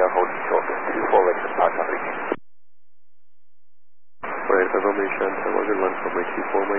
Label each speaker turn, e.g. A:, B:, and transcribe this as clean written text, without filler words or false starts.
A: are holding short. 24 Western Park coverage.
B: For air confirmation, 701 from 84